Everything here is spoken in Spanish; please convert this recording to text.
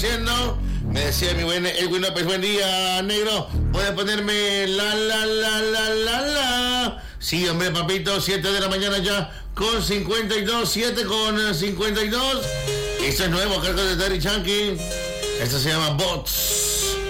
haciendo. Me decía mi buen Edwin López, buen día, negro. ¿Puedes ponerme la? Sí, hombre, papito, 7 de la mañana ya con 52, 7 con 52. Esto es nuevo, cargo de Daddy Yankee. Esto se llama Bots.